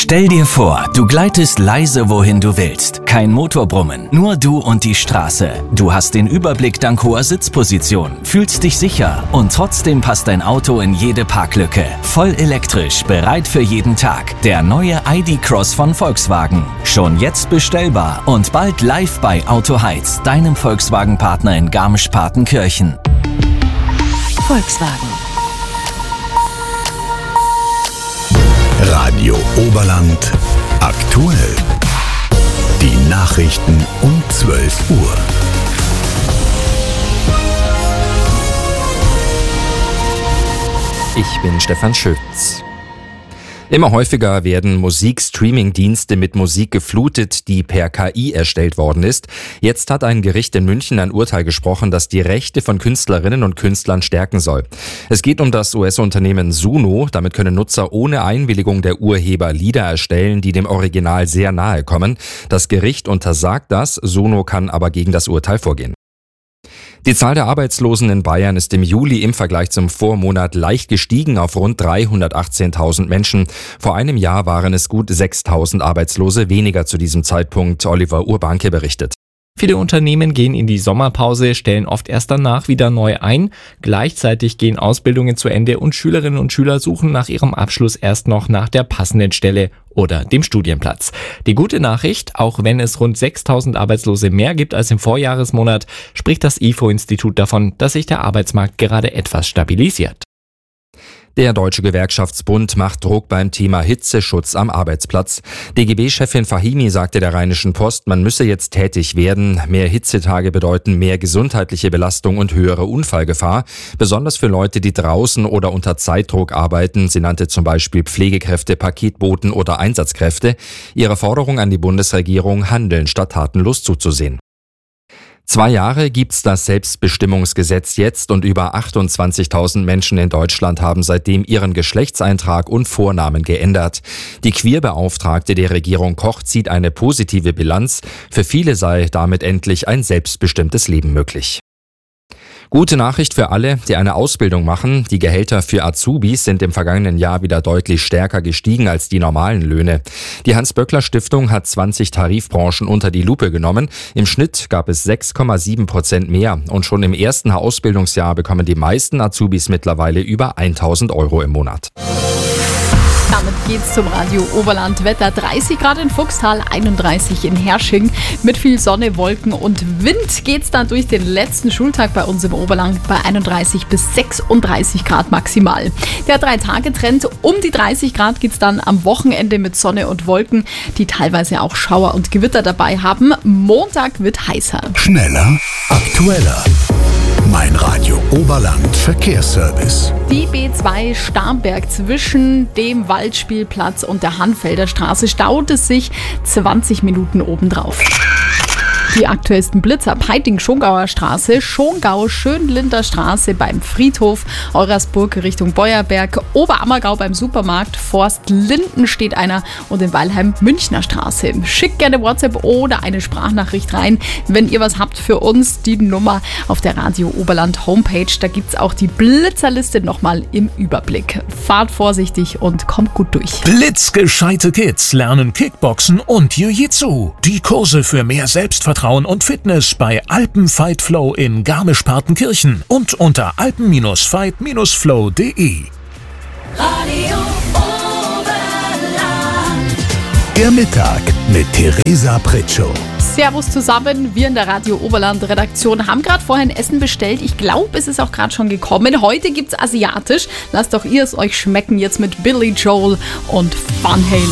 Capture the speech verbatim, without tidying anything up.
Stell dir vor, du gleitest leise, wohin du willst. Kein Motorbrummen, nur du und die Straße. Du hast den Überblick dank hoher Sitzposition, fühlst dich sicher und trotzdem passt dein Auto in jede Parklücke. Voll elektrisch, bereit für jeden Tag. Der neue I D Cross von Volkswagen. Schon jetzt bestellbar und bald live bei Autoheiz, deinem Volkswagen-Partner in Garmisch-Partenkirchen. Volkswagen. Radio Oberland aktuell. Die Nachrichten um zwölf Uhr. Ich bin Stefan Schütz. Immer häufiger werden Musikstreaming-Dienste mit Musik geflutet, die per K I erstellt worden ist. Jetzt hat ein Gericht in München ein Urteil gesprochen, das die Rechte von Künstlerinnen und Künstlern stärken soll. Es geht um das U S-Unternehmen Suno. Damit können Nutzer ohne Einwilligung der Urheber Lieder erstellen, die dem Original sehr nahe kommen. Das Gericht untersagt das, Suno kann aber gegen das Urteil vorgehen. Die Zahl der Arbeitslosen in Bayern ist im Juli im Vergleich zum Vormonat leicht gestiegen auf rund dreihundertachtzehntausend Menschen. Vor einem Jahr waren es gut sechstausend Arbeitslose weniger zu diesem Zeitpunkt, Oliver Urbanke berichtet. Viele Unternehmen gehen in die Sommerpause, stellen oft erst danach wieder neu ein. Gleichzeitig gehen Ausbildungen zu Ende und Schülerinnen und Schüler suchen nach ihrem Abschluss erst noch nach der passenden Stelle oder dem Studienplatz. Die gute Nachricht, auch wenn es rund sechstausend Arbeitslose mehr gibt als im Vorjahresmonat, spricht das I F O-Institut davon, dass sich der Arbeitsmarkt gerade etwas stabilisiert. Der Deutsche Gewerkschaftsbund macht Druck beim Thema Hitzeschutz am Arbeitsplatz. D G B-Chefin Fahimi sagte der Rheinischen Post, man müsse jetzt tätig werden. Mehr Hitzetage bedeuten mehr gesundheitliche Belastung und höhere Unfallgefahr, besonders für Leute, die draußen oder unter Zeitdruck arbeiten. Sie nannte zum Beispiel Pflegekräfte, Paketboten oder Einsatzkräfte. Ihre Forderung an die Bundesregierung, handeln statt tatenlos zuzusehen. Zwei Jahre gibt's das Selbstbestimmungsgesetz jetzt und über achtundzwanzigtausend Menschen in Deutschland haben seitdem ihren Geschlechtseintrag und Vornamen geändert. Die Queerbeauftragte der Regierung Koch zieht eine positive Bilanz. Für viele sei damit endlich ein selbstbestimmtes Leben möglich. Gute Nachricht für alle, die eine Ausbildung machen. Die Gehälter für Azubis sind im vergangenen Jahr wieder deutlich stärker gestiegen als die normalen Löhne. Die Hans-Böckler-Stiftung hat zwanzig Tarifbranchen unter die Lupe genommen. Im Schnitt gab es sechs Komma sieben Prozent mehr. Und schon im ersten Ausbildungsjahr bekommen die meisten Azubis mittlerweile über tausend Euro im Monat. Damit geht's zum Radio Oberland Wetter. dreißig Grad in Fuchstal, einunddreißig in Hersching. Mit viel Sonne, Wolken und Wind geht's dann durch den letzten Schultag bei uns im Oberland bei einunddreißig bis sechsunddreißig Grad maximal. Der Drei-Tage-Trend um die dreißig Grad geht's dann am Wochenende mit Sonne und Wolken, die teilweise auch Schauer und Gewitter dabei haben. Montag wird heißer. Schneller, aktueller. Mein Radio Oberland Verkehrsservice. Die B zwei Starnberg zwischen dem Waldspielplatz und der Hanfelder Straße staut es sich zwanzig Minuten obendrauf. Die aktuellsten Blitzer: Peiting-Schongauer Straße, Schongau-Schönlinder Straße beim Friedhof, Eurasburg Richtung Beuerberg, Oberammergau beim Supermarkt, Forst Linden steht einer und in Weilheim Münchner Straße. Schickt gerne WhatsApp oder eine Sprachnachricht rein, wenn ihr was habt für uns. Die Nummer auf der Radio Oberland Homepage, da gibt's auch die Blitzerliste nochmal im Überblick. Fahrt vorsichtig und kommt gut durch. Blitzgescheite Kids lernen Kickboxen und Jiu-Jitsu. Die Kurse für mehr Selbstvertrauen und Fitness bei Alpenfight Flow in Garmisch-Partenkirchen und unter alpen Fight Flow punkt de. Radio Oberland. Der Mittag mit Theresa Pritschow. Servus zusammen, wir in der Radio Oberland Redaktion haben gerade vorhin Essen bestellt. Ich glaube, es ist auch gerade schon gekommen. Heute gibt's asiatisch. Lasst doch ihr es euch schmecken jetzt mit Billy Joel und Van Halen.